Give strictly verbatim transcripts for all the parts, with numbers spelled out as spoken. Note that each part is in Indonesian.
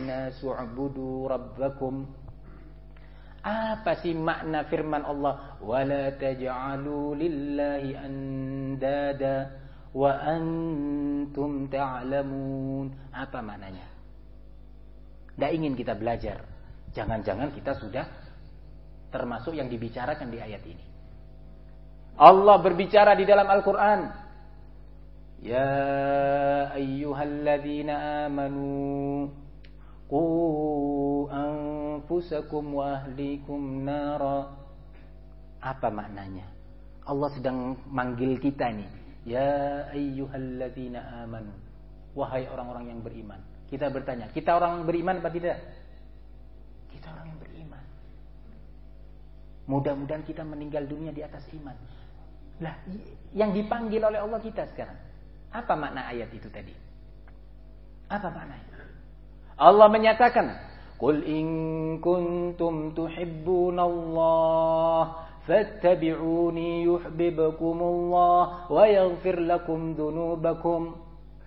nasu ubudu rabbakum. Apa sih makna firman Allah? Wala taj'alu lillahi andada wa antum ta'lamun. Apa maknanya? Tidak ingin kita belajar. Jangan-jangan kita sudah termasuk yang dibicarakan di ayat ini. Allah berbicara di dalam Al-Quran. Ya ayyuhalladzina amanu qu anfusakum wa ahlikum nara. Apa maknanya? Allah sedang manggil kita nih. Ya ayyuhalladzina amanu. Wahai orang-orang yang beriman. Kita bertanya, kita orang beriman apa tidak? Kita orang yang beriman. Mudah-mudahan kita meninggal dunia di atas iman. Lah, yang dipanggil oleh Allah kita sekarang. Apa makna ayat itu tadi? Apa maknanya? Allah menyatakan, "Qul in kuntum tuhibbunallah fattabi'uni yuhibbukumullah wa yaghfir lakum dzunubakum."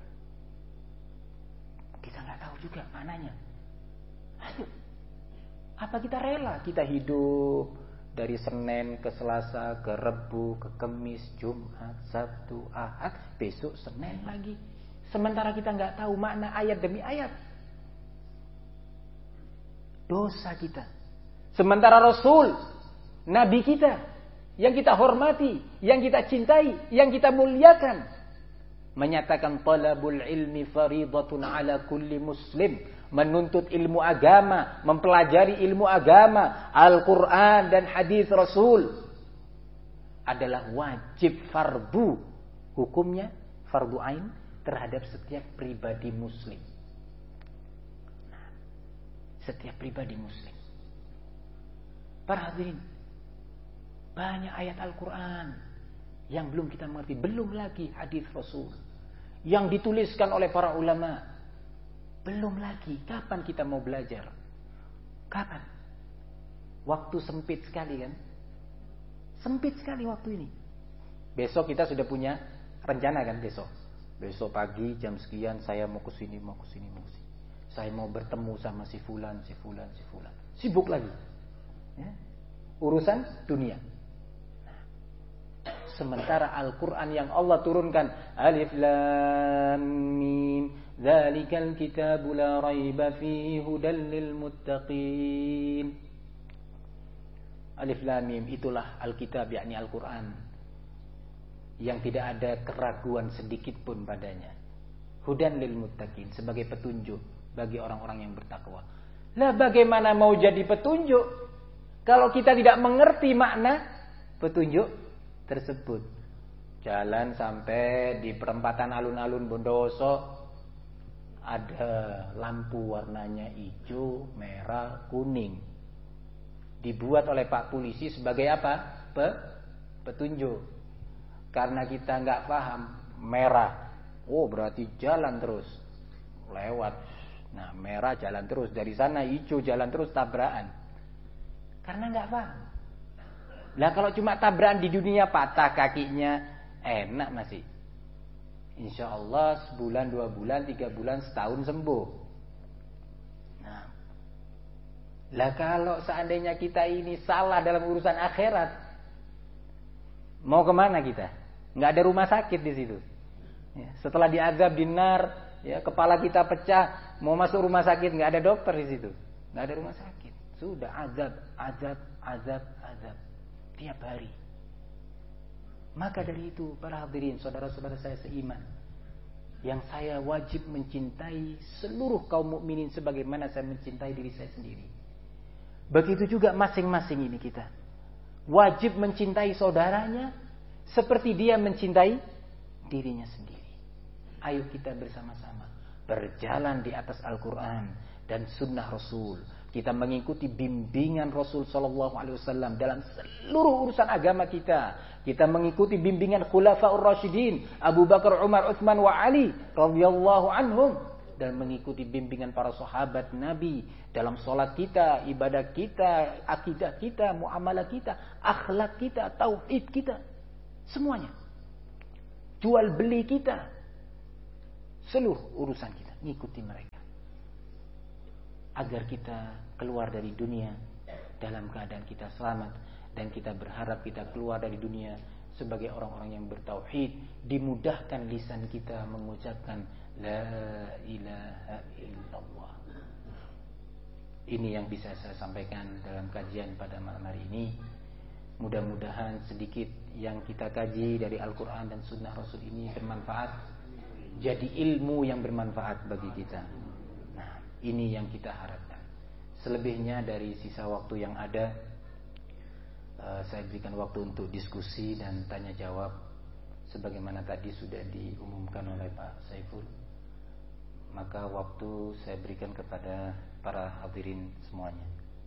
Kita enggak tahu juga maknanya. Ayo. Apa kita rela kita hidup dari Senin ke Selasa, ke Rebu, ke Kamis, Jumat, Sabtu, Ahad, besok Senin lagi. Sementara kita nggak tahu makna ayat demi ayat. Dosa kita. Sementara Rasul, Nabi kita, yang kita hormati, yang kita cintai, yang kita muliakan, menyatakan talabul ilmi faridatun ala kulli muslim. Menuntut ilmu agama, mempelajari ilmu agama, Al-Quran dan hadis Rasul adalah wajib fardu. Hukumnya fardu ain terhadap setiap pribadi muslim. Setiap pribadi muslim. Para hadirin, banyak ayat Al-Quran yang belum kita mengerti. Belum lagi hadis Rasul yang dituliskan oleh para ulama. Belum lagi, kapan kita mau belajar? Kapan? Waktu sempit sekali kan? Sempit sekali waktu ini. Besok kita sudah punya rencana kan besok? Besok pagi jam sekian saya mau ke sini, mau ke sini, mau ke sini. Saya mau bertemu sama si fulan, si fulan, si fulan. Sibuk lagi. Ya? Urusan dunia. Sementara Al-Quran yang Allah turunkan, Alif Lam Mim, Dzalikal kitabu la raiba fihi hudan lil muttaqin. Alif Lam Mim, itulah Alkitab, yakni Al-Quran, yang tidak ada keraguan sedikit pun padanya. Hudan lil muttaqin, sebagai petunjuk bagi orang-orang yang bertakwa. Lah bagaimana mau jadi petunjuk kalau kita tidak mengerti makna petunjuk tersebut? Jalan sampai di perempatan alun-alun Bondowoso, ada lampu warnanya hijau, merah, kuning. Dibuat oleh Pak Polisi sebagai apa? Pe petunjuk. Karena kita nggak paham, merah. Oh berarti jalan terus. Lewat. Nah merah jalan terus. Dari sana hijau jalan terus, tabrakan. Karena nggak paham. Lah kalau cuma tabrakan di dunia, patah kakinya, enak masih. Insya Allah sebulan, dua bulan, tiga bulan, setahun sembuh. Nah, lah kalau seandainya kita ini salah dalam urusan akhirat, mau kemana kita? Nggak ada rumah sakit di situ. Ya, setelah diazab di nar, ya, kepala kita pecah, mau masuk rumah sakit, nggak ada dokter di situ, nggak ada rumah sakit. Sudah azab, azab, azab, azab tiap hari. Maka dari itu, para hadirin, saudara-saudara saya seiman, yang saya wajib mencintai seluruh kaum mukminin sebagaimana saya mencintai diri saya sendiri. Begitu juga masing-masing ini kita wajib mencintai saudaranya seperti dia mencintai dirinya sendiri. Ayo kita bersama-sama berjalan di atas Al-Quran dan Sunnah Rasul. Kita mengikuti bimbingan Rasul Sallallahu Alaihi Wasallam dalam seluruh urusan agama kita. Kita mengikuti bimbingan Khulafaur Rasyidin, Abu Bakar, Umar, Utsman, wa Ali radhiyallahu anhum, dan mengikuti bimbingan para sahabat Nabi dalam sholat kita, ibadah kita, akidah kita, muamalah kita, akhlak kita, tauhid kita, semuanya. Jual beli kita, seluruh urusan kita, ngikuti mereka. agar kita keluar dari dunia dalam keadaan kita selamat, dan kita berharap kita keluar dari dunia sebagai orang-orang yang bertauhid, dimudahkan lisan kita mengucapkan la ilaha illallah. Ini yang bisa saya sampaikan dalam kajian pada malam hari ini. Mudah-mudahan sedikit yang kita kaji dari Al-Quran dan Sunnah Rasul ini bermanfaat, jadi ilmu yang bermanfaat bagi kita. Nah, ini yang kita harapkan. Selebihnya dari sisa waktu yang ada, uh, saya berikan waktu untuk diskusi dan tanya jawab, sebagaimana tadi sudah diumumkan oleh Pak Saiful. Maka waktu saya berikan kepada para hadirin semuanya.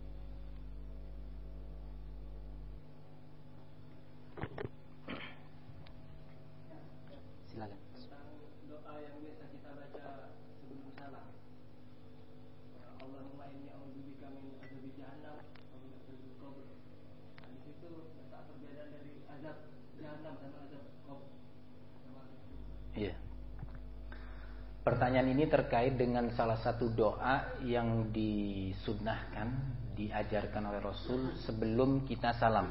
Silakan. Tentang doa yang biasa kita baca sebelum salam. Allahumma inni a'udzubika min adzabi jahannam wa min adzabil qabr. Nah, di situ letak perbedaan dari azab jahannam sama azab qabr. Iya. Pertanyaan ini terkait dengan salah satu doa yang disunnahkan, diajarkan oleh Rasul sebelum kita salam.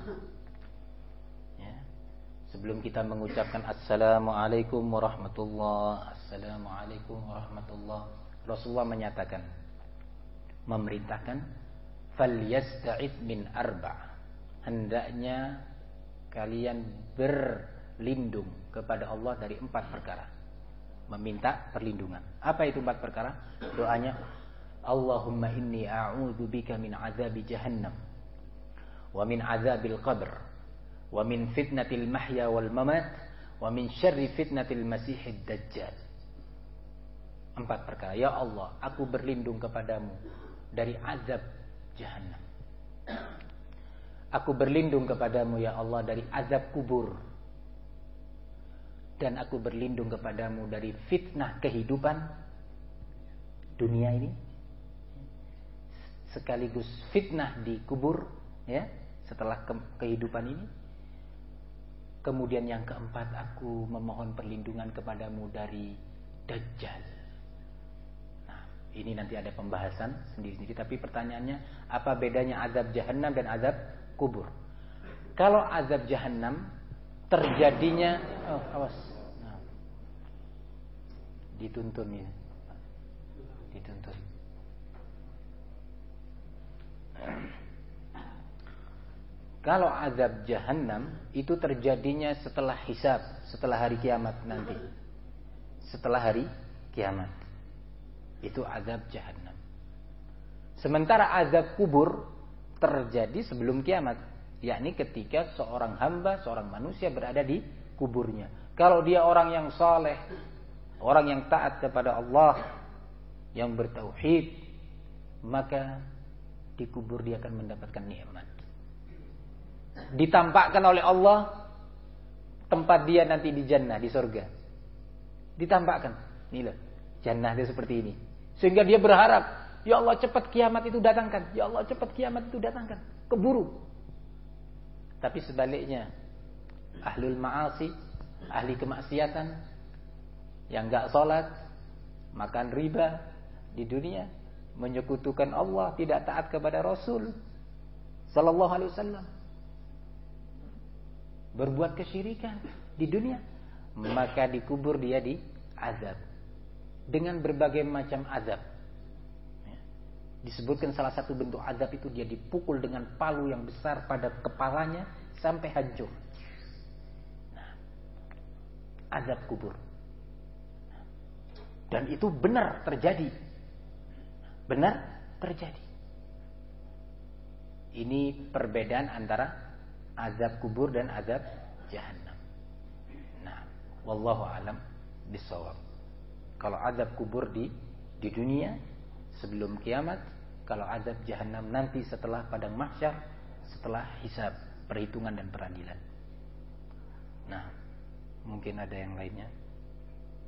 Sebelum kita mengucapkan Assalamualaikum warahmatullah, Assalamualaikum warahmatullah, Rasulullah menyatakan, memerintahkan, falyasta'id min arba', hendaknya kalian berlindung kepada Allah dari empat perkara, meminta perlindungan. Apa itu empat perkara? Doanya, Allahumma inni a'udzubika min azabi jahannam wa min azabil qabr wa min fitnatil mahya wal mamat wa min syarri fitnatil masihid dajjal. Empat perkara. Ya Allah, aku berlindung kepadamu dari azab jahannam. Aku berlindung kepadamu ya Allah dari azab kubur. Dan aku berlindung kepadamu dari fitnah kehidupan dunia ini, sekaligus fitnah di kubur, ya, setelah ke- kehidupan ini. Kemudian yang keempat, aku memohon perlindungan kepadamu dari Dajjal. Nah, ini nanti ada pembahasan sendiri-sendiri. Tapi pertanyaannya, apa bedanya azab jahannam dan azab kubur? Kalau azab jahannam terjadinya, oh awas, nah, dituntun ya, dituntun. Kalau azab jahannam itu terjadinya setelah hisab, setelah hari kiamat nanti. Setelah hari kiamat. Itu azab jahannam. Sementara azab kubur terjadi sebelum kiamat, yakni ketika seorang hamba, seorang manusia berada di kuburnya. Kalau dia orang yang saleh, orang yang taat kepada Allah, yang bertauhid, maka di kubur dia akan mendapatkan nikmat. Ditampakkan oleh Allah tempat dia nanti di jannah, di surga. Ditampakkan, inilah jannah dia seperti ini. Sehingga dia berharap, ya Allah cepat kiamat itu datangkan, ya Allah cepat kiamat itu datangkan, keburu. Tapi sebaliknya, ahlul ma'asi, ahli kemaksiatan, yang enggak sholat, makan riba di dunia, menyekutukan Allah, tidak taat kepada Rasul sallallahu alaihi wasallam, berbuat kesyirikan di dunia, maka dikubur dia di azab dengan berbagai macam azab. Disebutkan salah satu bentuk azab itu dia dipukul dengan palu yang besar pada kepalanya sampai hancur. Nah, azab kubur. Dan itu benar terjadi. Benar terjadi. Ini perbedaan antara azab kubur dan azab jahannam. Nah, wallahu alam bisawab. Kalau azab kubur di di dunia sebelum kiamat, kalau azab jahannam nanti setelah padang mahsyar, setelah hisab, perhitungan dan peradilan. Nah, mungkin ada yang lainnya.